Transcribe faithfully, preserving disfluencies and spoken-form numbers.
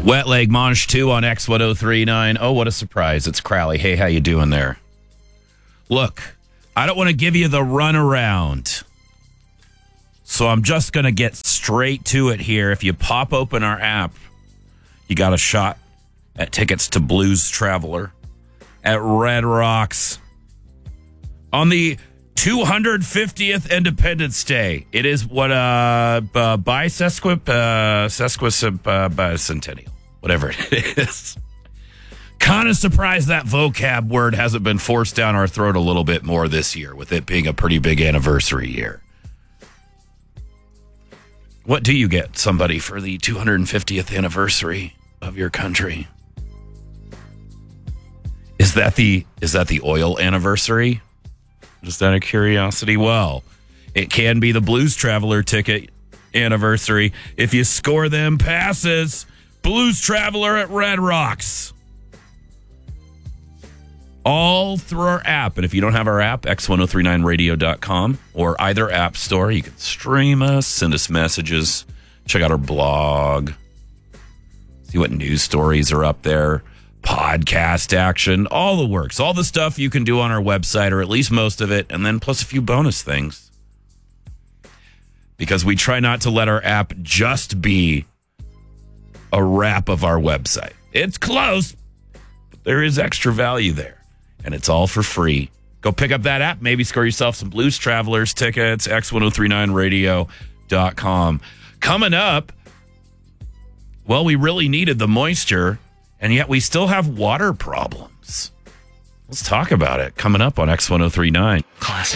Wet Leg Monch two on X ten thirty-nine. Oh, what a surprise. It's Crowley. Hey, how you doing there? Look, I don't want to give you the runaround, so I'm just going to get straight to it here. If you pop open our app, you got a shot at tickets to Blues Traveler at Red Rocks on the two hundred fiftieth Independence Day. It is what uh, uh bisesquip uh sesquis uh, bicentennial, whatever it is. Kind of surprised that vocab word hasn't been forced down our throat a little bit more this year, with it being a pretty big anniversary year. What do you get somebody for the two hundred fiftieth anniversary of your country? Is that the is that the oil anniversary? Just out of curiosity. Well, it can be the Blues Traveler ticket anniversary if you score them passes. Blues Traveler at Red Rocks. All through our app. And if you don't have our app, X ten thirty-nine radio dot com or either app store, you can stream us, send us messages, check out our blog, see what news stories are up there, podcast action, all the works, all the stuff you can do on our website, or at least most of it, and then plus a few bonus things. Because we try not to let our app just be a wrap of our website. It's close, but there is extra value there. And it's all for free. Go pick up that app. Maybe score yourself some Blues Travelers tickets. X ten thirty-nine radio dot com. Coming up, well, we really needed the moisture, and yet we still have water problems. Let's talk about it. Coming up on X ten thirty-nine. Classic.